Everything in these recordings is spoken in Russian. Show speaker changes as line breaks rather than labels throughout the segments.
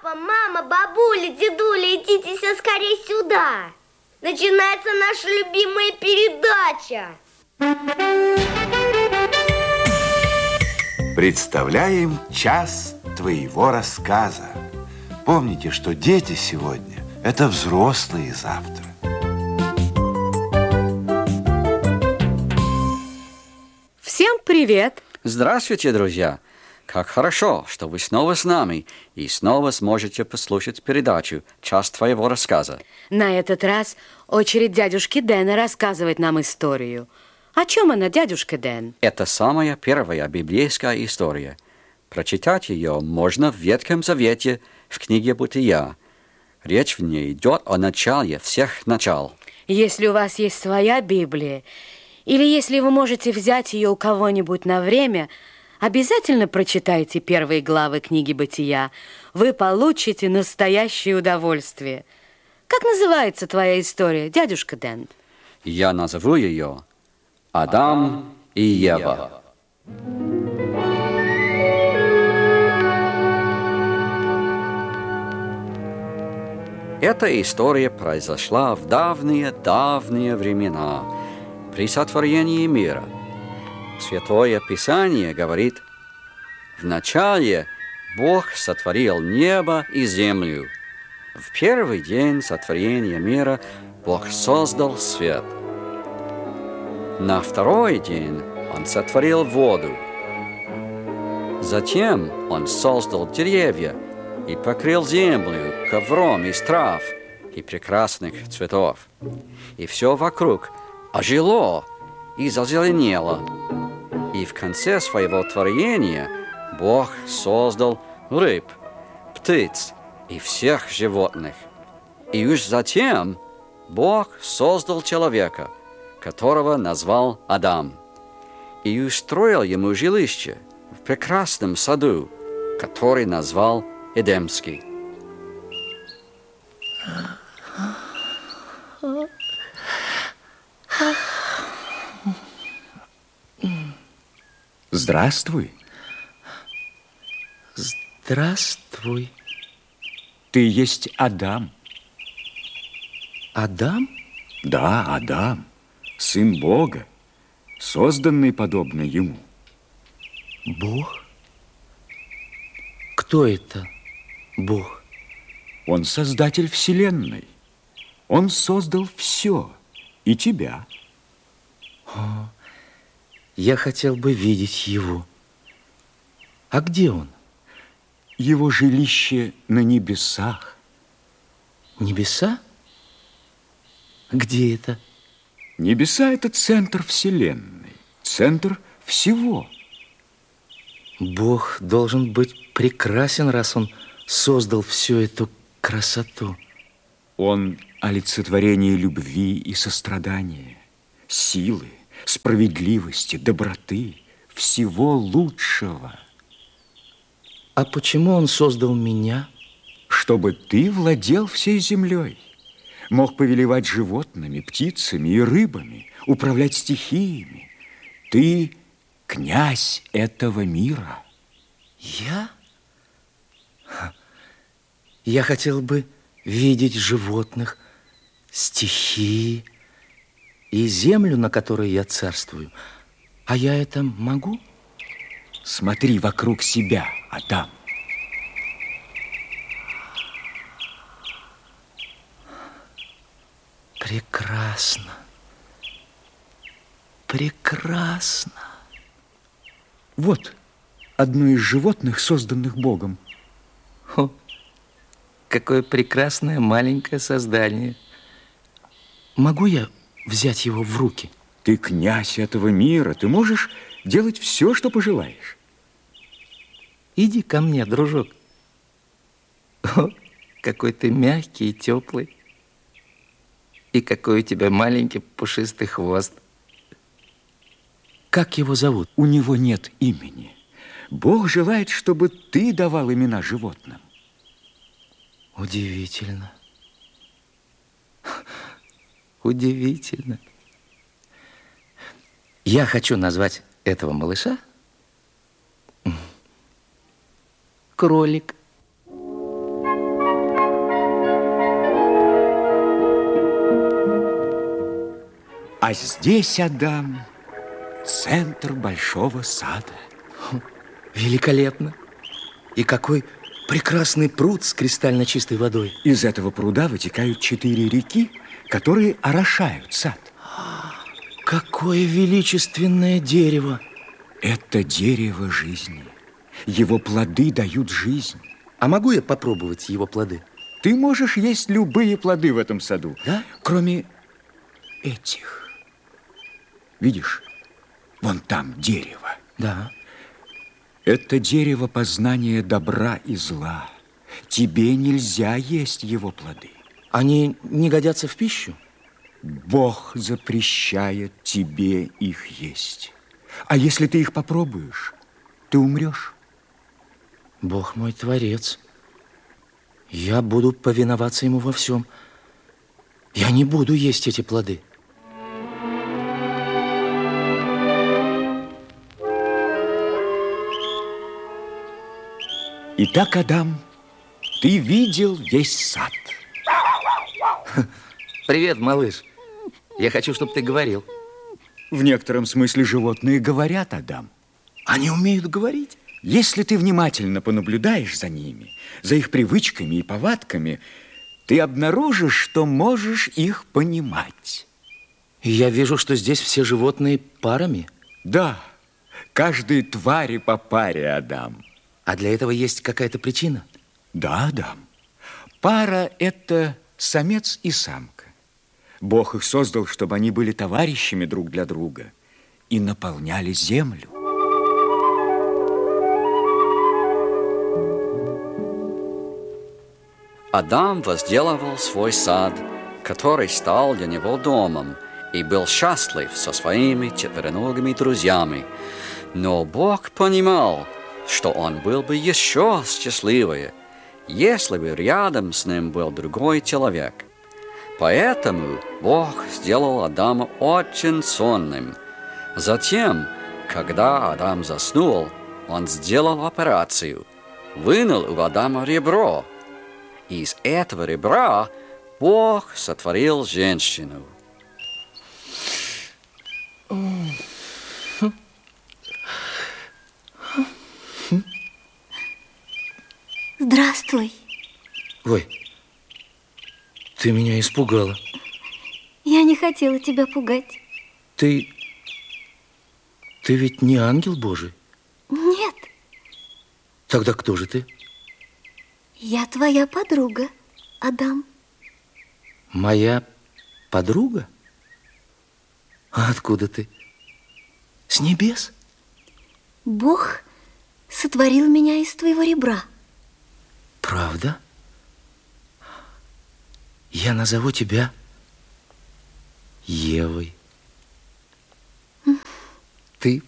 Папа, мама, бабуля, дедуля, идите все скорее сюда. Начинается наша любимая передача.
Представляем час твоего рассказа. Помните, что дети сегодня – это взрослые завтра.
Всем привет!
Здравствуйте, друзья! Как хорошо, что вы снова с нами и снова сможете послушать передачу «Час твоего рассказа».
На этот раз очередь дядюшки Дэна рассказывать нам историю. О чем она, дядюшка Дэн?
Это самая первая библейская история. Прочитать ее можно в Ветхом Завете в книге «Бытия». Речь в ней идет о начале всех начал.
Если у вас есть своя Библия, или если вы можете взять ее у кого-нибудь на время, обязательно прочитайте первые главы книги «Бытия». Вы получите настоящее удовольствие. Как называется твоя история, дядюшка Дэн?
Я назову ее «Адам и Ева». Эта история произошла в давние времена, при сотворении мира. Святое Писание говорит: «Вначале Бог сотворил небо и землю. В первый день сотворения мира Бог создал свет. На второй день Он сотворил воду. Затем Он создал деревья и покрыл землю ковром из трав и прекрасных цветов. И все вокруг ожило и зазеленело. И в конце своего творения Бог создал рыб, птиц и всех животных. И уж затем Бог создал человека, которого назвал Адам, и устроил ему жилище в прекрасном саду, который назвал Эдемский.
Здравствуй.
Здравствуй.
Ты есть Адам.
Адам?
Да, Адам, сын Бога, созданный подобно ему.
Бог? Кто это Бог?
Он создатель вселенной. Он создал все, и тебя.
Я хотел бы видеть его. А где он?
Его жилище на небесах.
Небеса? Где это?
Небеса – это центр вселенной, центр всего.
Бог должен быть прекрасен, раз он создал всю эту красоту.
Он олицетворение любви и сострадания, силы, справедливости, доброты, всего лучшего.
А почему он создал меня?
Чтобы ты владел всей землей, мог повелевать животными, птицами и рыбами, управлять стихиями. Ты князь этого мира.
Я? Я хотел бы видеть животных, стихии и землю, на которой я царствую. А я это могу?
Смотри вокруг себя, Адам.
Прекрасно. Прекрасно.
Вот одно из животных, созданных Богом.
О, какое прекрасное маленькое создание. Могу я взять его в руки?
Ты князь этого мира. Ты можешь делать все, что пожелаешь.
Иди ко мне, дружок. О, какой ты мягкий и теплый. И какой у тебя маленький пушистый хвост. Как его зовут?
У него нет имени. Бог желает, чтобы ты давал имена животным.
Удивительно. Удивительно. Я хочу назвать этого малыша кролик.
А здесь, Адам, центр большого сада.
Великолепно. И какой прекрасный пруд с кристально чистой водой.
Из этого пруда вытекают 4 реки, которые орошают сад.
Какое величественное дерево.
Это дерево жизни. Его плоды дают жизнь.
А могу я попробовать его плоды?
Ты можешь есть любые плоды в этом саду,
да?
Кроме этих. Видишь, вон там дерево.
Да.
Это дерево познания добра и зла. Тебе нельзя есть его плоды.
Они не годятся в пищу?
Бог запрещает тебе их есть. А если ты их попробуешь, ты умрешь.
Бог мой творец. Я буду повиноваться ему во всем. Я не буду есть эти плоды.
Итак, Адам, ты видел весь сад.
Привет, малыш. Я хочу, чтобы ты говорил.
В некотором смысле животные говорят, Адам.
Они умеют говорить?
Если ты внимательно понаблюдаешь за ними, за их привычками и повадками, ты обнаружишь, что можешь их понимать.
И я вижу, что здесь все животные парами.
Да, каждой твари по паре, Адам.
А для этого есть какая-то причина?
Да, Адам. Пара – это самец и самка. Бог их создал, чтобы они были товарищами друг для друга и наполняли землю.
Адам возделывал свой сад, который стал для него домом, и был счастлив со своими четвероногими друзьями. Но Бог понимал, что он был бы еще счастливее, если бы рядом с ним был другой человек. Поэтому Бог сделал Адама очень сонным. Затем, когда Адам заснул, он сделал операцию, вынул у Адама ребро. Из этого ребра Бог сотворил женщину.
Здравствуй.
Ой, ты меня испугала.
Я не хотела тебя пугать.
Ты ведь не ангел Божий?
Нет.
Тогда кто же ты?
Я твоя подруга, Адам.
Моя подруга? А откуда ты? С небес?
Бог сотворил меня из твоего ребра.
Правда? Я назову тебя Евой. Ты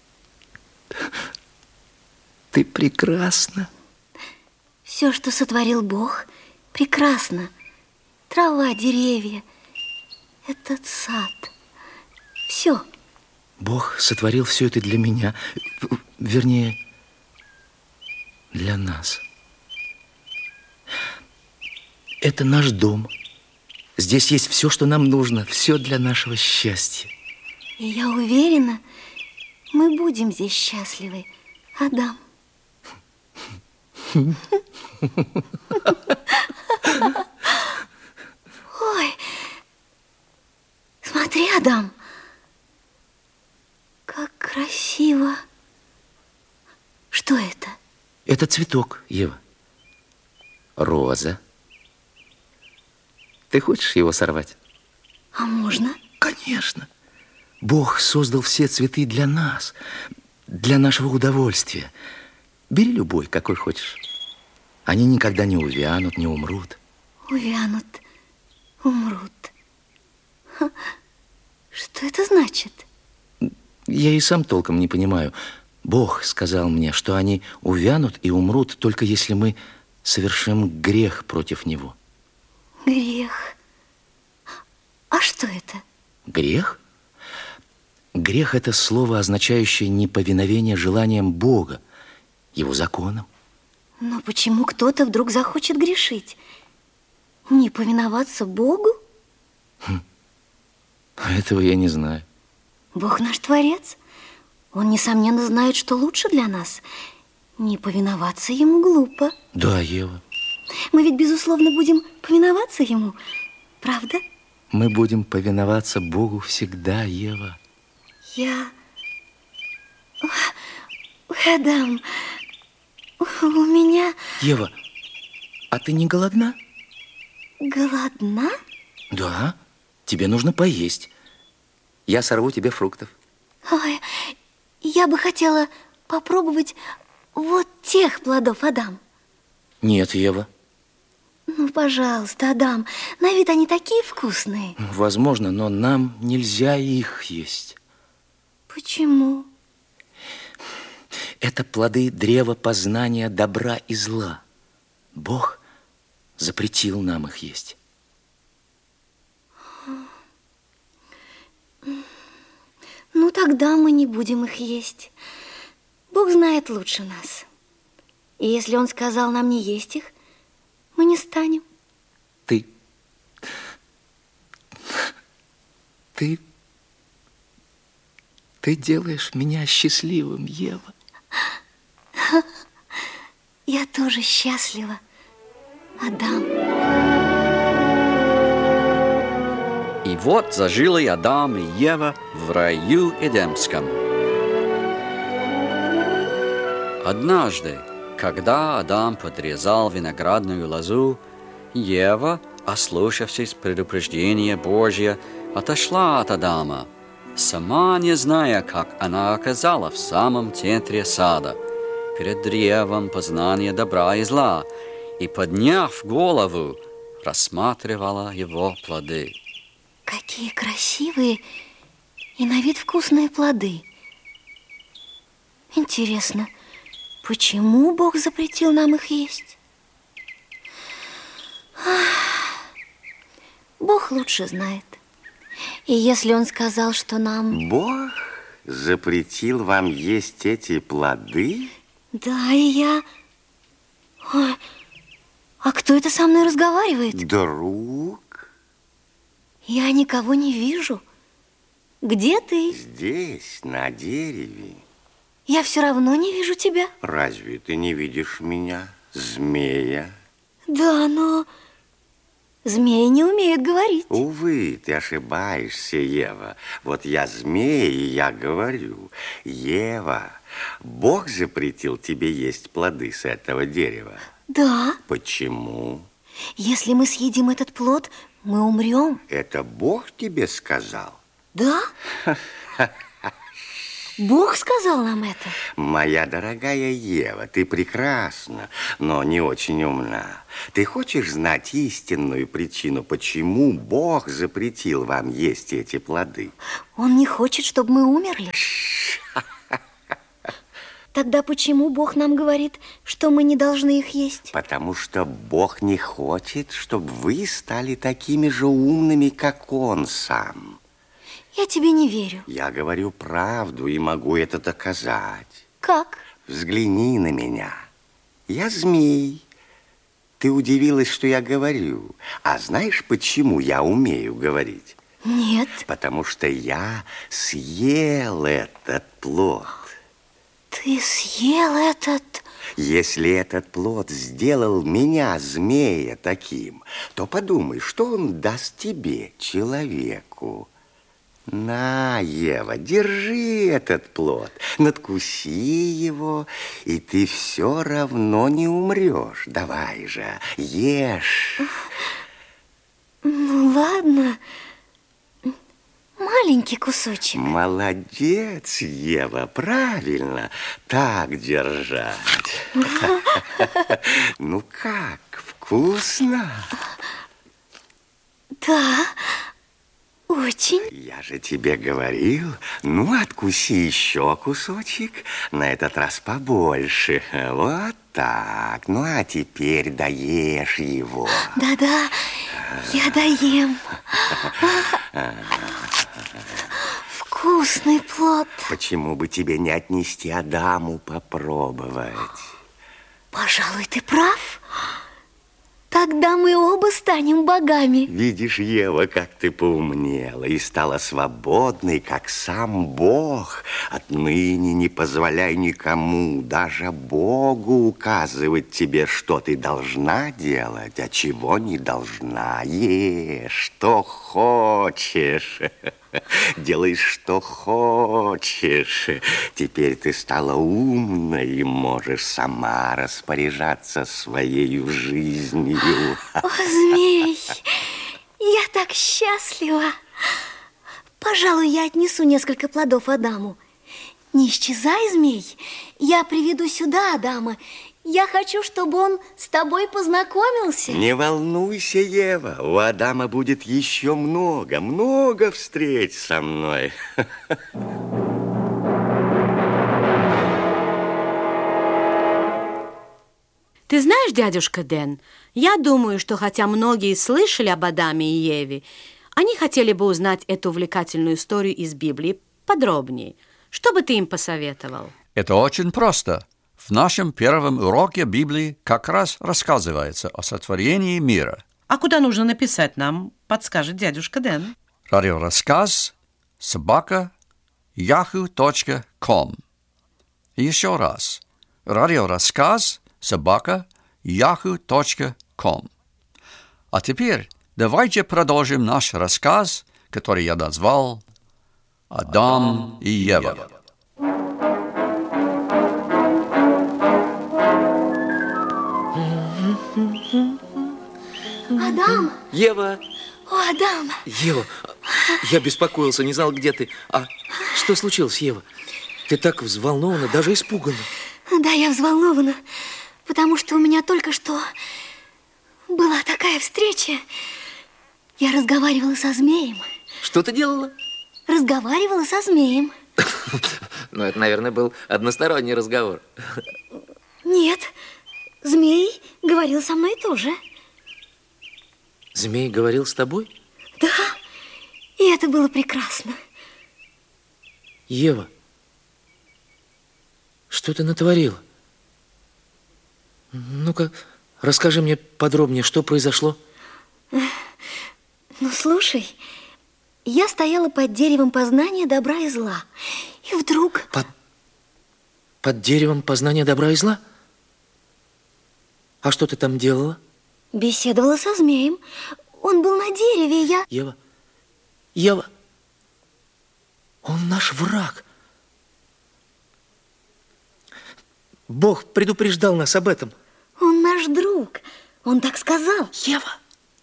прекрасна.
Все, что сотворил Бог, прекрасно. Трава, деревья, этот сад. Все.
Бог сотворил все это для меня. Вернее, для нас. Это наш дом. Здесь есть все, что нам нужно. Все для нашего счастья.
И я уверена, мы будем здесь счастливы, Адам. Ой, смотри, Адам, как красиво. Что это?
Это цветок, Ева. Роза. Ты хочешь его сорвать?
А можно?
Конечно. Бог создал все цветы для нас, для нашего удовольствия. Бери любой, какой хочешь. Они никогда не увянут, не умрут.
Увянут, умрут. Что это значит?
Я и сам толком не понимаю. Бог сказал мне, что они увянут и умрут, только если мы совершим грех против Него.
Грех. А что это?
Грех? Грех – это слово, означающее неповиновение желаниям Бога, Его законам.
Но почему кто-то вдруг захочет грешить? Не повиноваться Богу?
Этого я не знаю.
Бог наш Творец. Он, несомненно, знает, что лучше для нас. Не повиноваться ему глупо.
Да, Ева.
Мы ведь, безусловно, будем повиноваться ему. Правда?
Мы будем повиноваться Богу всегда, Ева.
Адам, у меня...
Ева, а ты не голодна?
Голодна?
Да, тебе нужно поесть. Я сорву тебе фруктов.
Ой, я бы хотела попробовать вот тех плодов, Адам.
Нет, Ева.
Ну, пожалуйста, Адам, на вид они такие вкусные.
Возможно, но нам нельзя их есть.
Почему?
Это плоды древа познания добра и зла. Бог запретил нам их есть.
Ну, тогда мы не будем их есть. Бог знает лучше нас. И если Он сказал нам не есть их, мы не станем.
Ты делаешь меня счастливым, Ева.
Я тоже счастлива, Адам.
И вот зажили Адам и Ева в раю Эдемском. Однажды, когда Адам подрезал виноградную лозу, Ева, ослушавшись предупреждения Божьего, отошла от Адама, сама не зная, как она оказалась в самом центре сада, перед древом познания добра и зла, и, подняв голову, рассматривала его плоды.
Какие красивые и на вид вкусные плоды. Интересно, почему Бог запретил нам их есть? Бог лучше знает. И если Он сказал, что нам...
Бог запретил вам есть эти плоды?
Да, и я... Ой, а кто это со мной разговаривает?
Друг.
Я никого не вижу. Где ты?
Здесь, на дереве.
Я все равно не вижу тебя.
Разве ты не видишь меня, змея?
Да, но... Змеи не умеют говорить.
Увы, ты ошибаешься, Ева. Вот я змея, и я говорю. Ева, Бог запретил тебе есть плоды с этого дерева.
Да.
Почему?
Если мы съедим этот плод, мы умрем.
Это Бог тебе сказал?
Да? Бог сказал нам это?
Моя дорогая Ева, ты прекрасна, но не очень умна. Ты хочешь знать истинную причину, почему Бог запретил вам есть эти плоды?
Он не хочет, чтобы мы умерли. Тогда почему Бог нам говорит, что мы не должны их есть?
Потому что Бог не хочет, чтобы вы стали такими же умными, как Он сам.
Я тебе не верю.
Я говорю правду и могу это доказать.
Как?
Взгляни на меня. Я змей. Ты удивилась, что я говорю. А знаешь, почему я умею говорить?
Нет.
Потому что я съел этот плод.
Ты съел этот...
Если этот плод сделал меня, змея, таким, то подумай, что он даст тебе, человеку. На, Ева, держи этот плод, надкуси его, и ты все равно не умрешь. Давай же, ешь.
Ну, ладно. Маленький кусочек.
Молодец, Ева, правильно. Так держать. Ну как, вкусно?
Да, очень.
Я же тебе говорил, ну, откуси еще кусочек, на этот раз побольше. Вот так. Ну, а теперь доешь его.
Да-да, я доем. Вкусный плод.
Почему бы тебе не отнести Адаму попробовать?
Пожалуй, ты прав. Тогда мы оба станем богами.
Видишь, Ева, как ты поумнела и стала свободной, как сам Бог. Отныне не позволяй никому, даже Богу, указывать тебе, что ты должна делать, а чего не должна. Ешь, что хочешь. Делай, что хочешь. Теперь ты стала умной и можешь сама распоряжаться своей жизнью.
О, змей, я так счастлива. Пожалуй, я отнесу несколько плодов Адаму. Не исчезай, змей. Я приведу сюда Адама. Я хочу, чтобы он с тобой познакомился.
Не волнуйся, Ева. У Адама будет еще много встреч со мной.
Ты знаешь, дядюшка Дэн, я думаю, что хотя многие слышали об Адаме и Еве, они хотели бы узнать эту увлекательную историю из Библии подробнее. Что бы ты им посоветовал?
Это очень просто. В нашем первом уроке Библии как раз рассказывается о сотворении мира.
А куда нужно написать нам, подскажет дядюшка Дэн.
Радиорассказ @yahoo.com. Еще раз. Радиорассказ @yahoo.com. А теперь давайте продолжим наш рассказ, который я назвал «Адам и Ева».
Адам!
Ева!
О, Адам!
Ева, я беспокоился, не знал, где ты. А что случилось, Ева? Ты так взволнована, даже испугана.
Да, я взволнована, потому что у меня только что была такая встреча. Я разговаривала со змеем.
Что ты делала?
Разговаривала со змеем.
Ну, это, наверное, был односторонний разговор.
Нет, змей говорил со мной тоже.
Змей говорил с тобой?
Да, и это было прекрасно.
Ева, что ты натворила? Ну-ка, расскажи мне подробнее, что произошло.
Ну, слушай, я стояла под деревом познания добра и зла. И вдруг...
Под деревом познания добра и зла? А что ты там делала?
Беседовала со змеем. Он был на дереве, и я...
Ева, он наш враг. Бог предупреждал нас об этом.
Он наш друг. Он так сказал.
Ева,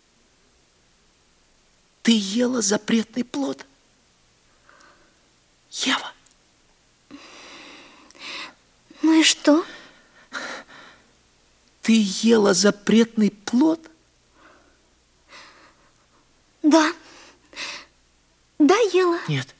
ты ела запретный плод. Ева.
Ну и что?
Ты ела запретный плод?
Да. Да, ела.
Нет.